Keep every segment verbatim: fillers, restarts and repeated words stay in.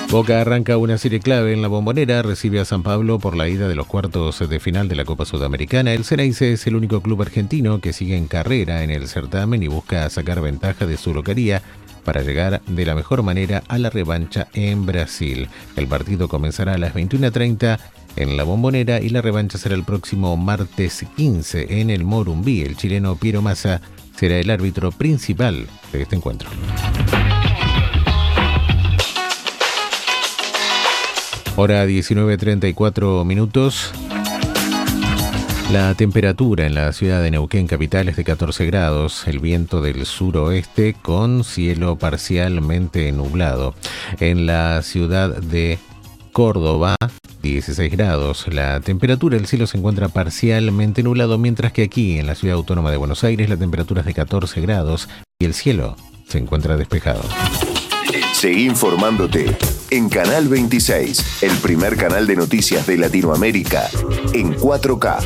Boca arranca una serie clave en la Bombonera, recibe a San Pablo por la ida de los cuartos de final de la Copa Sudamericana. El Xeraize es el único club argentino que sigue en carrera en el certamen y busca sacar ventaja de su localía para llegar de la mejor manera a la revancha en Brasil. El partido comenzará a las veintiuna treinta en la Bombonera y la revancha será el próximo martes quince en el Morumbi. El chileno Piero Massa será el árbitro principal de este encuentro. Hora diecinueve treinta y cuatro minutos. La temperatura en la ciudad de Neuquén capital es de catorce grados, el viento del suroeste con cielo parcialmente nublado. En la ciudad de Córdoba, dieciséis grados. La temperatura del cielo se encuentra parcialmente nublado, mientras que aquí en la ciudad autónoma de Buenos Aires la temperatura es de catorce grados y el cielo se encuentra despejado. Seguí informándote en Canal veintiséis, el primer canal de noticias de Latinoamérica en cuatro K.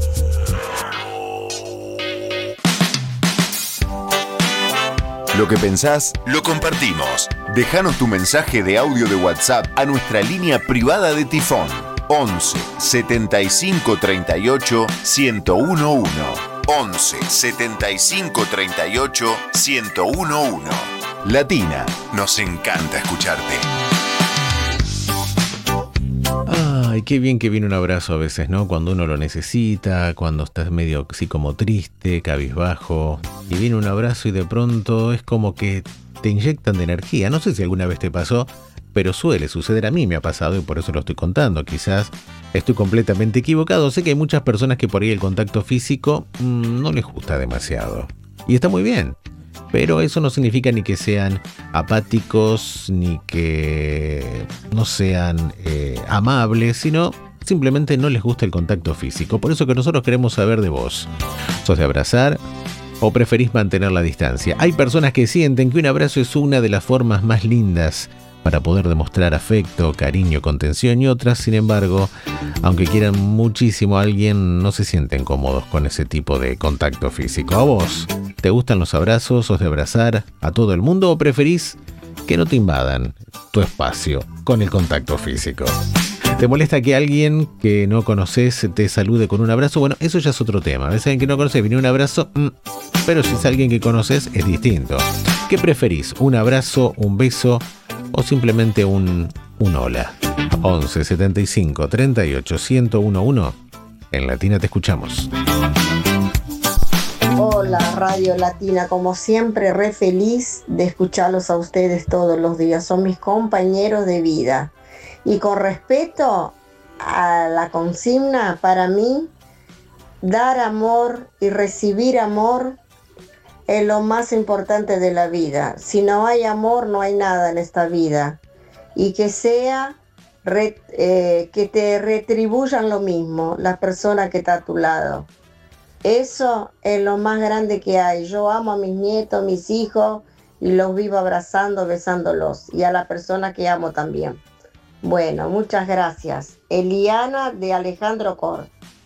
Lo que pensás, lo compartimos. Déjanos tu mensaje de audio de WhatsApp a nuestra línea privada de Tifón once setenta y cinco treinta y ocho ciento uno. once setenta y cinco treinta y ocho ciento uno. Latina, nos encanta escucharte. Ay, qué bien que viene un abrazo a veces, ¿no? Cuando uno lo necesita, cuando estás medio así como triste, cabizbajo, y viene un abrazo y de pronto es como que te inyectan de energía. No sé si alguna vez te pasó, pero suele suceder. A mí me ha pasado y por eso lo estoy contando. Quizás estoy completamente equivocado. Sé que hay muchas personas que por ahí el contacto físico mmm, no les gusta demasiado. Y está muy bien. Pero eso no significa ni que sean apáticos, ni que no sean eh, amables, sino simplemente no les gusta el contacto físico. Por eso que nosotros queremos saber de vos. ¿Sos de abrazar o preferís mantener la distancia? Hay personas que sienten que un abrazo es una de las formas más lindas para poder demostrar afecto, cariño, contención, y otras, sin embargo, aunque quieran muchísimo a alguien, no se sienten cómodos con ese tipo de contacto físico. ¿A vos te gustan los abrazos? ¿Sos de abrazar a todo el mundo o preferís que no te invadan tu espacio con el contacto físico? ¿Te molesta que alguien que no conoces te salude con un abrazo? Bueno, eso ya es otro tema. A veces alguien que no conoces viene un abrazo, mmm, pero si es alguien que conoces es distinto. ¿Qué preferís? ¿Un abrazo, un beso o simplemente un, un hola? once setenta y cinco treinta y ocho ciento uno. En Latina te escuchamos. Hola Radio Latina, como siempre re feliz de escucharlos a ustedes todos los días, son mis compañeros de vida. Y con respeto a la consigna, para mí, dar amor y recibir amor es lo más importante de la vida. Si no hay amor, no hay nada en esta vida. Y que sea, re, eh, que te retribuyan lo mismo las personas que están a tu lado. Eso es lo más grande que hay. Yo amo a mis nietos, mis hijos, y los vivo abrazando, besándolos. Y a la persona que amo también. Bueno, muchas gracias. Eliana de Alejandro Cor.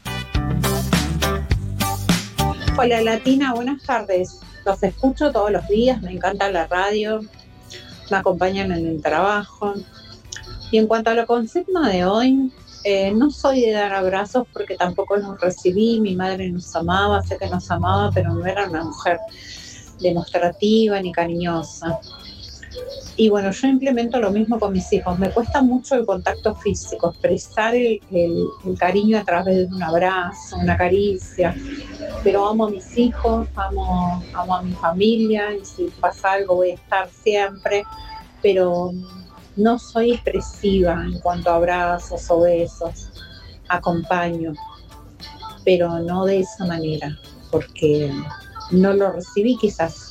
Hola Latina, buenas tardes. Los escucho todos los días, me encanta la radio, me acompañan en el trabajo. Y en cuanto a la consigna de hoy, eh, no soy de dar abrazos porque tampoco los recibí. Mi madre nos amaba, sé que nos amaba, pero no era una mujer demostrativa ni cariñosa. Y bueno, yo implemento lo mismo con mis hijos. Me cuesta mucho el contacto físico, expresar el, el, el cariño a través de un abrazo, una caricia. Pero amo a mis hijos, amo, amo a mi familia, y si pasa algo voy a estar siempre. Pero no soy expresiva en cuanto a abrazos o besos. Acompaño, pero no de esa manera, porque no lo recibí quizás.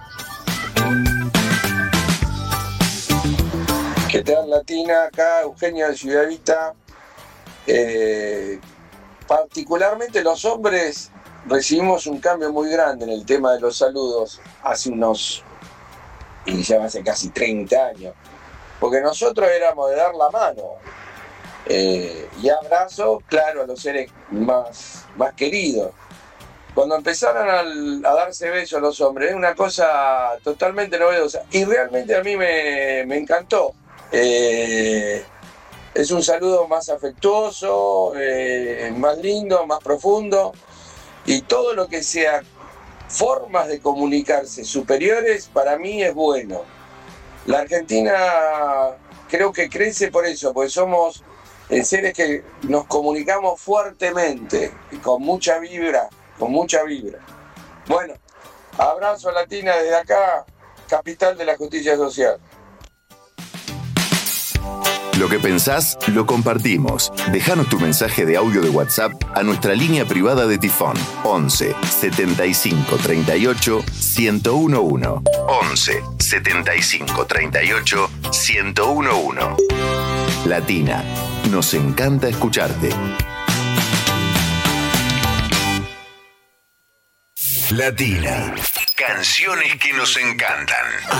¿Qué tal Latina? Acá Eugenia de Ciudad Vista. Eh, particularmente los hombres recibimos un cambio muy grande en el tema de los saludos hace unos, y ya hace casi treinta años, porque nosotros éramos de dar la mano eh, y abrazos, claro, a los seres más, más queridos. Cuando empezaron a, a darse besos los hombres, es una cosa totalmente novedosa y realmente a mí me, me encantó. Eh, es un saludo más afectuoso, eh, más lindo, más profundo, y todo lo que sea formas de comunicarse superiores para mí es bueno. La Argentina creo que crece por eso, porque somos seres que nos comunicamos fuertemente y con mucha vibra, con mucha vibra. Bueno, abrazo Latina desde acá, capital de la justicia social. Lo que pensás, lo compartimos. Dejanos tu mensaje de audio de WhatsApp a nuestra línea privada de Tifón once setenta y cinco treinta y ocho ciento uno. once setenta y cinco treinta y ocho ciento uno. Latina, nos encanta escucharte. Latina, canciones que nos encantan.